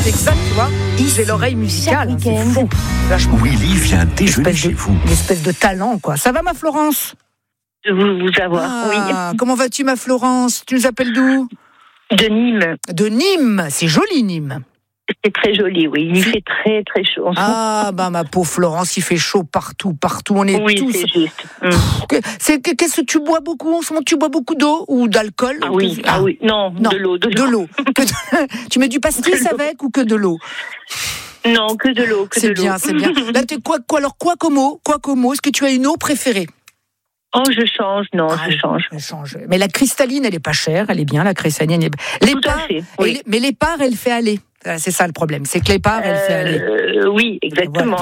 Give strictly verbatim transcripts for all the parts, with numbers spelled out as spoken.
exact, tu vois. J'ai l'oreille musicale. C'est fou. Vachement. Willy vient déjeuner chez de, vous. Une espèce de talent, quoi. Ça va, ma Florence? De vous, vous avoir, ah, oui. Comment vas-tu, ma Florence? Tu nous appelles d'où? De Nîmes. De Nîmes. C'est joli, Nîmes. C'est très joli, oui. Il fait très, très chaud. Ah, bah, ma pauvre Florence, il fait chaud partout, partout. On est oui, tous. c'est juste. Pff, c'est, qu'est-ce que tu bois beaucoup en ce moment? Tu bois beaucoup d'eau ou d'alcool? Ah oui, ah, ah oui. Non, non, de l'eau. De l'eau. De l'eau. de... Tu mets du pastis avec ou que de l'eau? Non, que de l'eau. Que c'est de bien, l'eau. c'est bien. Là, t'es quoi, quoi, alors, quoi comme eau? Quoi comme eau? Est-ce que tu as une eau préférée? Oh, je change, non, ah, je change. Je change. Mais la cristalline, elle est pas chère, elle est bien, la cristalline. Elle est... Tout à fait, oui. les... Mais l'épar, elle fait aller. C'est ça le problème, c'est que l'épar, elle euh, fait aller. Oui, exactement.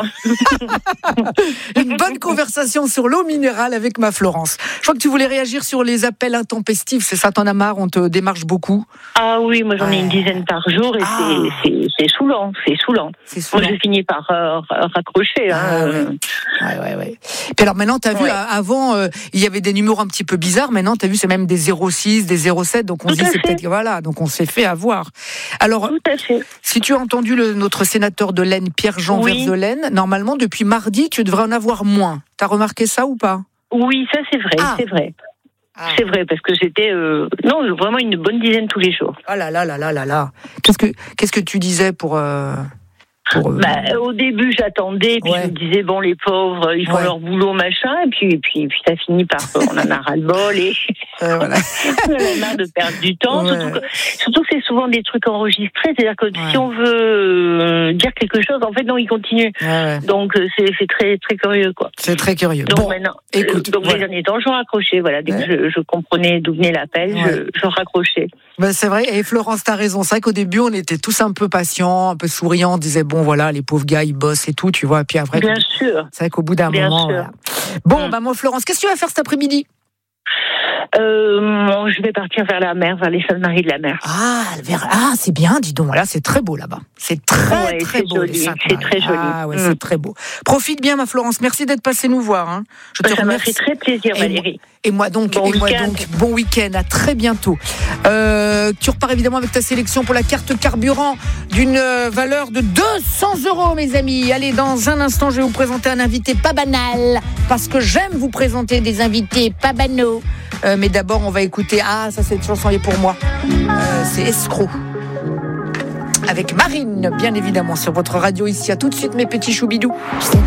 Voilà. Une bonne conversation sur l'eau minérale avec ma Florence. Je crois que tu voulais réagir sur les appels intempestifs, c'est ça, t'en as marre, on te démarche beaucoup? Ah oui, moi j'en ai ouais. une dizaine par jour et ah. c'est, c'est, c'est saoulant, c'est saoulant. C'est saoulant. Moi je finis par euh, raccrocher. Ah, hein. ouais. ouais, ouais, ouais. Puis alors maintenant, t'as vu, ouais. avant, euh, il y avait des numéros un petit peu bizarres, maintenant t'as vu, c'est même des zéro six, des zéro sept, donc on Tout se dit c'est fait. peut-être, voilà, donc on s'est fait avoir. Alors, Tout à fait. Si tu as entendu le, notre sénateur de l'Aisne, Pierre-Jean oui. Verzelaine, normalement, depuis mardi, tu devrais en avoir moins. T'as remarqué ça ou pas? Oui, ça c'est vrai, ah. c'est vrai. Ah. C'est vrai, parce que j'étais, euh, non, vraiment une bonne dizaine tous les jours. Ah là là là là là là. Qu'est-ce que, qu'est-ce que tu disais pour... Euh... Pour, euh... bah, au début, j'attendais, puis ouais. je me disais, bon, les pauvres, ils font ouais. leur boulot, machin, et puis, et puis, et puis ça finit par, on en a ras-le-bol, et euh, voilà. on en a marre de perdre du temps, ouais. surtout, que, surtout que c'est souvent des trucs enregistrés, c'est-à-dire que ouais. si on veut euh, dire quelque chose, en fait, non, ils continuent. Ouais, ouais. Donc, c'est, c'est très, très curieux, quoi. C'est très curieux. Donc, bon, maintenant, écoute, euh, donc voilà. les derniers temps, je raccrochais, voilà, dès ouais. que je, je comprenais d'où venait l'appel, ouais. je, je raccrochais. Ben c'est vrai, et Florence, t'as raison. C'est vrai qu'au début, on était tous un peu patients, un peu souriants, on disait, bon, voilà, les pauvres gars, ils bossent et tout, tu vois. Puis après, bien sûr. C'est vrai qu'au bout d'un bien moment. Voilà. Bon, mmh. bah, moi, Florence, qu'est-ce que tu vas faire cet après-midi? Euh, bon, je vais partir vers la mer, vers les Saintes-Maries de la Mer. Ah, vers... ah, c'est bien, dis donc. Là, c'est très beau là-bas. C'est très, ouais, très c'est beau. Joli, c'est très joli. Ah, ouais, mmh. c'est très beau. Profite bien, ma Florence. Merci d'être passée nous voir. Hein. Je te bah, ça remercie. m'a fait très plaisir, et Valérie. Moi, et moi donc, bon et moi week-end. donc, bon week-end. À très bientôt. Euh, tu repars évidemment avec ta sélection pour la carte carburant d'une valeur de deux cents euros, mes amis. Allez, dans un instant, je vais vous présenter un invité pas banal, parce que j'aime vous présenter des invités pas banaux. Euh, mais d'abord, on va écouter. Ah, ça, cette chanson est pour moi. Euh, c'est Escroc. Avec Marine, bien évidemment, sur votre radio ici. À tout de suite, mes petits choubidous.